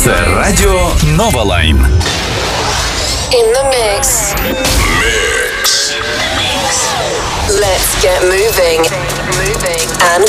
Це Радіо Нова Лайн. In the mix. Let's get moving and